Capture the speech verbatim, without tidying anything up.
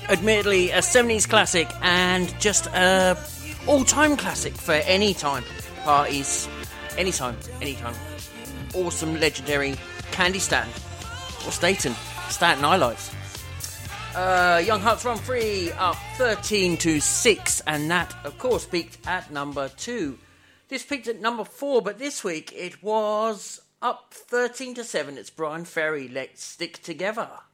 Admittedly, a seventies classic and just a all-time classic for any time parties, anytime, anytime. Awesome, legendary Candy Stand or Staten, Staten Highlights. Uh, Young Hearts Run Free up thirteen to six, and that, of course, peaked at number two. This peaked at number four, but this week it was up thirteen to seven. It's Brian Ferry, Let's Stick Together.